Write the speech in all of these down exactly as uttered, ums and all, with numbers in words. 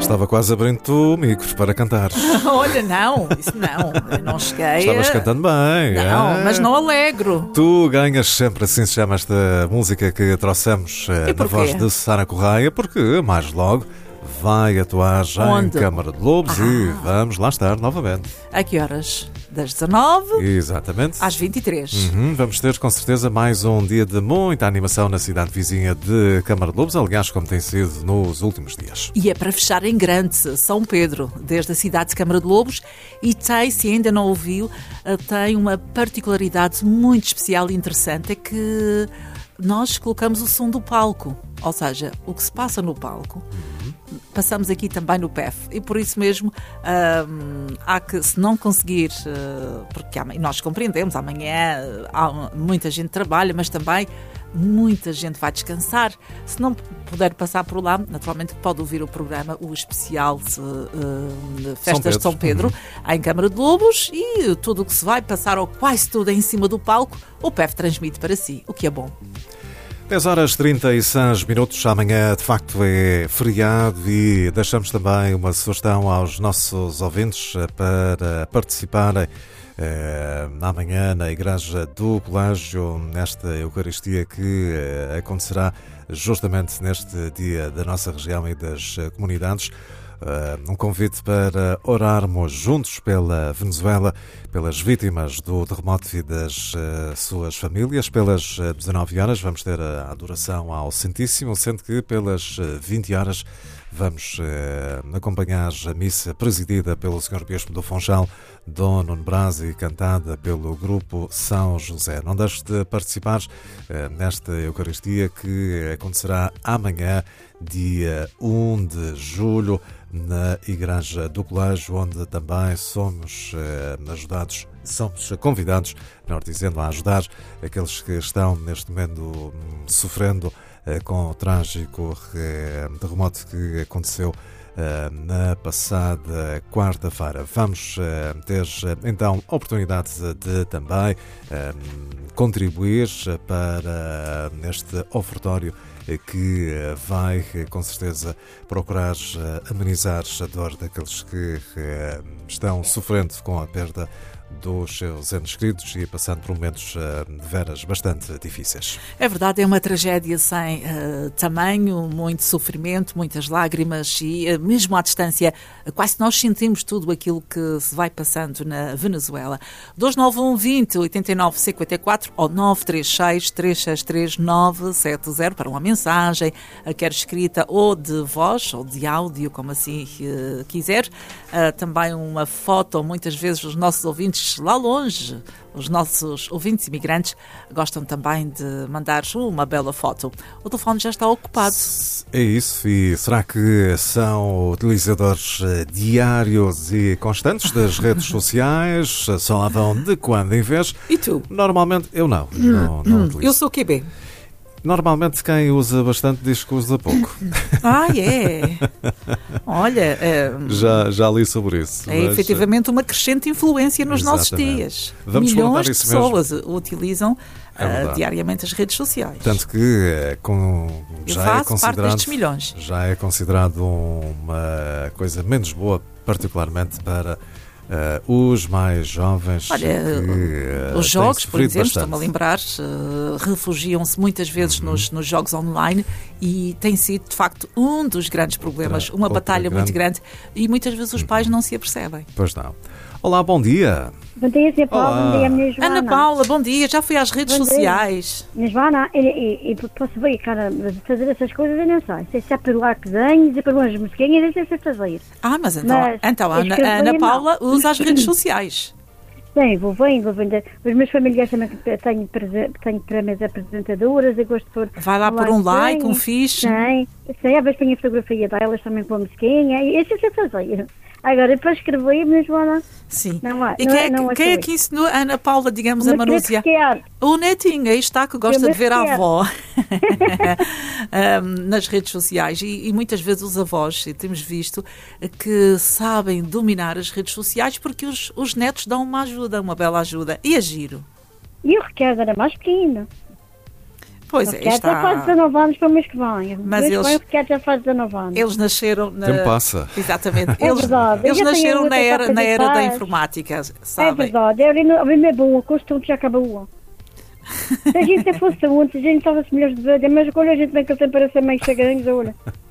Estava quase abrindo o micro para cantar. Olha, não, isso não, eu não cheguei. Estavas cantando bem. Não, é? mas não alegro. Tu ganhas sempre, assim se chama esta música que trouxemos eh, na voz de Sara Correia, porque mais logo vai atuar já Onde? em Câmara de Lobos Ah. e vamos lá estar novamente. A que horas? Das dezanove Exatamente. às vinte e três. Uhum, vamos ter com certeza mais um dia de muita animação na cidade vizinha de Câmara de Lobos, aliás, como tem sido nos últimos dias. E é para fechar em grande, São Pedro, desde a cidade de Câmara de Lobos, e tem, se ainda não ouviu, tem uma particularidade muito especial e interessante, é que nós colocamos o som do palco, ou seja, o que se passa no palco, uhum. passamos aqui também no P E F, e por isso mesmo hum, há que, se não conseguir, uh, porque amanhã, nós compreendemos, amanhã uh, há, muita gente trabalha, mas também muita gente vai descansar. Se não puder passar por lá, naturalmente pode ouvir o programa, o especial de, uh, de Festas São de São Pedro, uhum. em Câmara de Lobos, e tudo o que se vai passar, ou quase tudo em cima do palco, o P E F transmite para si, o que é bom. dez horas e trinta e seis minutos, amanhã de facto é feriado e deixamos também uma sugestão aos nossos ouvintes para participarem eh, amanhã na Igreja do Colégio, nesta Eucaristia que eh, acontecerá justamente neste dia da nossa região e das eh, comunidades. Uh, um convite para orarmos juntos pela Venezuela, pelas vítimas do terremoto e das uh, suas famílias. Pelas uh, dezanove horas vamos ter a adoração ao Santíssimo, sendo que pelas uh, vinte horas vamos uh, acompanhar a missa presidida pelo senhor Bispo do Funchal, Dom Nuno Braz, e cantada pelo Grupo São José. Não deixes de participar uh, nesta Eucaristia que acontecerá amanhã, dia um de julho, na Igreja do Colégio, onde também somos eh, ajudados, somos convidados, melhor dizendo, a ajudar aqueles que estão neste momento hum, sofrendo eh, com o trágico eh, terremoto que aconteceu eh, na passada quarta-feira. Vamos eh, ter então a oportunidade de também eh, contribuir para este ofertório que vai, com certeza, procurar amenizar a dor daqueles que estão sofrendo com a perda dos seus entes queridos e passando por momentos de veras bastante difíceis. É verdade, é uma tragédia sem uh, tamanho, muito sofrimento, muitas lágrimas e uh, mesmo à distância quase nós sentimos tudo aquilo que se vai passando na Venezuela. dois nove um, vinte, oitenta e nove, cinquenta e quatro ou nove três seis, três seis três, nove sete zero para uma mensagem, quer escrita ou de voz ou de áudio, como assim uh, quiser. Uh, também uma foto, muitas vezes os nossos ouvintes lá longe, os nossos ouvintes imigrantes gostam também de mandar uma bela foto. O telefone já está ocupado. É isso, e será que são utilizadores diários e constantes das redes sociais? Só lá vão de quando em vez? E tu? Normalmente eu não, não, não utilizo. Eu sou o Q B. Normalmente quem usa bastante diz que usa pouco. Ah, é? Olha... É, já, já li sobre isso. É mas... efetivamente uma crescente influência nos Exatamente. nossos dias. Vamos Milhões de pessoas mesmo. utilizam é uh, diariamente as redes sociais. Tanto que com, já, Eu faço é considerado, parte destes milhões. já é considerado uma coisa menos boa, particularmente para... Uh, os mais jovens. Olha, que, uh, os jogos, por exemplo, bastante. estou-me a lembrar, uh, refugiam-se muitas vezes uhum. nos, nos jogos online e tem sido, de facto, um dos grandes problemas, uma Outra batalha grande... muito grande e muitas vezes os pais uhum. não se apercebem. Pois não. Olá, bom dia. Bom dia, senhora Paula. Bom dia, minha Joana. Ana Paula, bom dia. Já fui às redes bom sociais. Minha Joana, e, e, e posso ver, cara, fazer essas coisas, eu não sei. Sei se é por lá que desenhos e por umas musiquinhas, eu sei fazer. Ah, mas então, mas então a Ana, a Ana Paula não. usa as redes sociais. Sim, vou vendo, vou vendo. Os meus familiares também têm, tenho para mim apresentadoras, eu gosto de pôr... Vai lá por um like, um fixe. Sim, sim, às vezes ponho a fotografia delas também com a musiquinha, e isso eu sei fazer. Agora, para escrever, mas Joana... Sim. Não há, e não quem, é, não é, quem é que ensinou a Ana Paula, digamos, mas a manusear? O netinho, aí está, que gosta de ver a avó um, nas redes sociais. E, e muitas vezes os avós, e temos visto, que sabem dominar as redes sociais porque os, os netos dão uma ajuda, uma bela ajuda. E a giro? E o Ricardo era mais pequeno. Pois O é, Ricardo está... já faz dezanove anos para o mês que vem. Mas Mas eles- o Ricardo já faz dezanove anos. Eles nasceram na... Tempo passa. Exatamente. É Eles, verdade. Eu eles já tenho nasceram outra na era, etapa na de era da paz. informática, É sabem? verdade. Eu não é bom, custa um que já acabou. Se a gente fosse ontem, a gente estava-se melhores de ver, mas agora a gente vem que ele tem para ser mais chagarinhos, olha.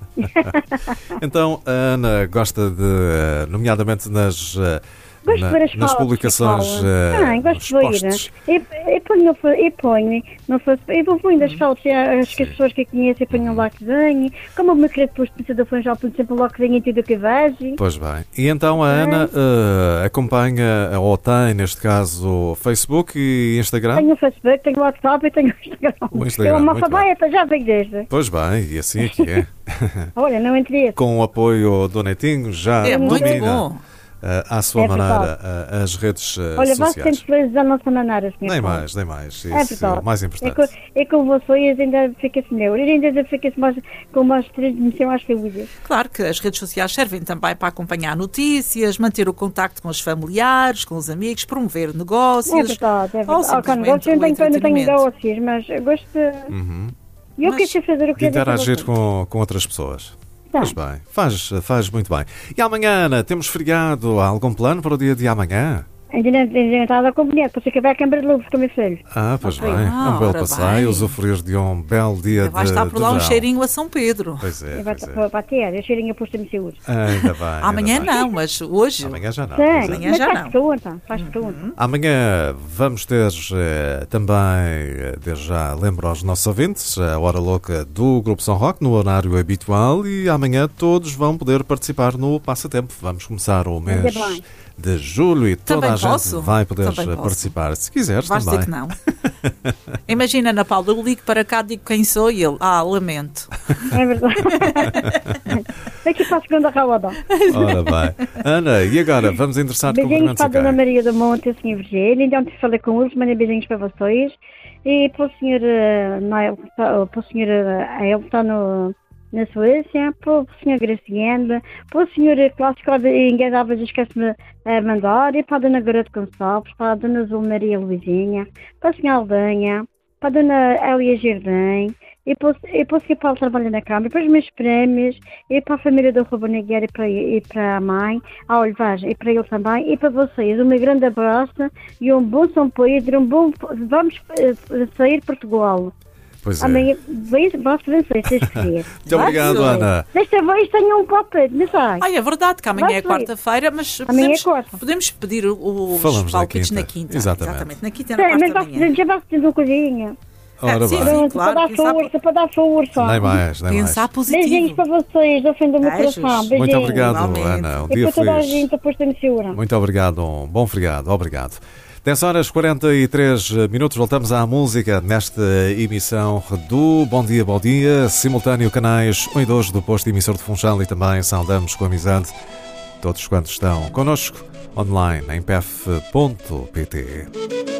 Então, a Ana gosta de, eh, nomeadamente nas, eh, Gosto na- de ver as nas fotos publicações, que falam. eh, Ah, gosto nos de ver. posts. Eu, eu ponho, no fa- eu ponho, no fa- eu vou pondo as fotos, as que as pessoas que eu conheço, eu ponho lá que desenho. Como o meu querido posto de pensador Funchal, ponho sempre lá que desenho em tudo o que vejo. Pois bem. E então a Ana eh, acompanha, ou tem, neste caso, Facebook e Instagram? Tenho o Facebook, tenho o WhatsApp e tenho o Instagram. O Instagram, Eu uma muito fabaeta, já veio desde. Pois bem, e assim é que é. Olha, não interessa. Com o apoio do Netinho, já É muito domina bom. eh, à sua É maneira verdade. eh, as redes eh, Olha, vá sociais. sempre felizes à nossa maneira, senhor. Nem Paulo. mais, nem mais. Isso É é, verdade. o mais É importante. com, é com vocês ainda fica-se melhor. E ainda fica-se mais, com mais transmissão às saúdes. Claro que as redes sociais servem também para acompanhar notícias, manter o contacto com os familiares, com os amigos, promover É negócios. verdade, é ou verdade. Ao simplesmente negócio, eu o não tenho, eu não tenho entretenimento. negócios, mas eu gosto de... Uhum. Eu Mas quero fazer o De que é interagir com, com outras pessoas. Tá. Pois bem, faz, faz muito bem. E amanhã, Ana, temos feriado? Há algum plano para o dia de amanhã? Ainda não tenho estado a combinar, depois acabar a Câmara de Lobos com o meu filho. Ah, pois Ok. bem. Ah, É um belo ora passeio, bem. usufruir de um belo dia Vai de estar por lá de um verão. cheirinho a São Pedro. Pois é, E vai pois é. para, para ter, eu cheirinho a posto-me saúde. Ainda bem. ainda Amanhã bem. não, mas hoje. Amanhã já não. Sim, pois é. Amanhã mas já faz não. conta, faz conta. Amanhã vamos ter eh, também, eh, desde já lembro aos nossos ouvintes, a Hora Louca do Grupo São Roque, no horário habitual, e amanhã todos vão poder participar no Passatempo. Vamos começar o mês Ainda bem. de julho e toda Também a gente posso? vai poder Também eh, posso. participar. Se quiseres Vais também. dizer que não. Imagina, Ana Paula, eu ligo para cá, digo quem sou e ele, ah, lamento. É verdade. Daqui para a segunda rauada. Ora bem. Ana, e agora? Vamos interessar de Beijinhos cumprimentos para a a quem? Dona Maria do Monte e o senhor Virgílio. Então, te falei com eles, mandei beijinhos para vocês. E para o senhor eh, Noel, para o senhor eh, ele está no, na Suécia, para o senhor Gracienda, para o senhor Clássico engadava, esquece-me a mandar, e para a Dona Garota Gonçalves, para a Dona Zul Maria Luizinha, para a senhora Aldanha, para a Dona Elia Jardim, e para, o- e para o senhor Paulo trabalha na Câmara, para os meus prémios, e para a família do Ruben Nogueira e para, e para a mãe, a Olivagem, e para ele também, e para vocês, um grande abraço e um bom São Pedro, um bom, vamos eh, sair de Portugal. Pois é. Amanhã, vamos vencer, se Deus quiser. Muito obrigado, Vai, Ana. Desta vez tenho um copo, não sei. Ai, é verdade que amanhã Vai é sair. quarta-feira, mas Amanhã podemos, é quarta. podemos pedir os Falamos na palpites quinta. na quinta. Exatamente. Na quinta e na Sim, mas quarta vai- da manhã. já vai fazer uma coisinha. Ora sim, bem. sim. Pronto, claro, para dar pensar- força, para dar força. Nem mais, nem mais. Pensar Beijinhos positivo. para vocês, do fim do meu Beijos. coração. Muito Beijinhos. Muito obrigado, Igualmente. Ana. Um E dia para toda a feliz. gente, depois me segura. Muito obrigado, um bom feriado. Obrigado. dez horas e quarenta e três minutos, voltamos à música nesta emissão do Bom Dia, Bom Dia, simultâneo canais um e dois do posto emissor de Funchal e também saudamos com amizade todos quantos estão connosco online em p f ponto p t.